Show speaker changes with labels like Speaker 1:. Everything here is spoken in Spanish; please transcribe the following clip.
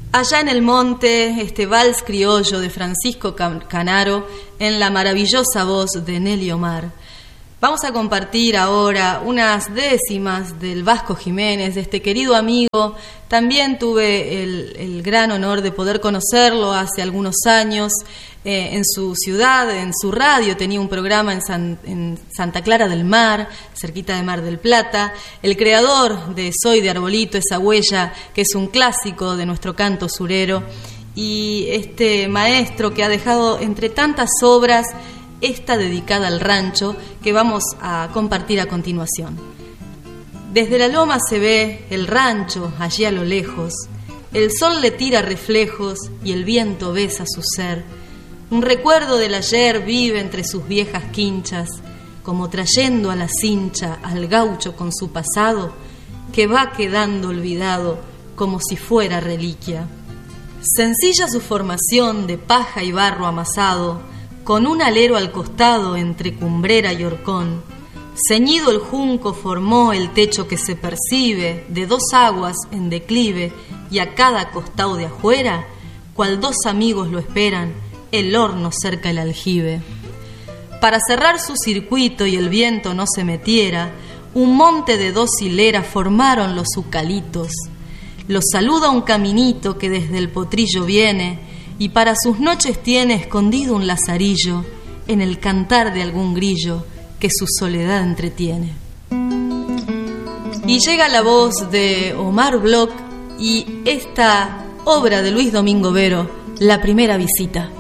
Speaker 1: Allá en el monte, este vals criollo de Francisco Canaro, en la maravillosa voz de Nelly Omar. Vamos a compartir ahora unas décimas del Vasco Jiménez, de este querido amigo. También tuve el gran honor de poder conocerlo hace algunos años en su ciudad, en su radio. Tenía un programa en Santa Clara del Mar, cerquita de Mar del Plata. El creador de Soy de Arbolito, esa huella que es un clásico de nuestro canto surero. Y este maestro que ha dejado entre tantas obras esta dedicada al rancho que vamos a compartir a continuación. Desde la loma se ve el rancho allí a lo lejos, el sol le tira reflejos y el viento besa su ser. Un recuerdo del ayer vive entre sus viejas quinchas, como trayendo a la cincha al gaucho con su pasado, que va quedando olvidado como si fuera reliquia. Sencilla su formación de paja y barro amasado, con un alero al costado entre cumbrera y horcón. Ceñido el junco formó el techo que se percibe de dos aguas en declive, y a cada costado de afuera, cual dos amigos lo esperan, el horno cerca el aljibe. Para cerrar su circuito y el viento no se metiera, un monte de dos hileras formaron los ucalitos. Los saluda un caminito que desde el potrillo viene, y para sus noches tiene escondido un lazarillo en el cantar de algún grillo que su soledad entretiene. Y llega la voz de Omar Bloch y esta obra de Luis Domingo Vero, La primera visita.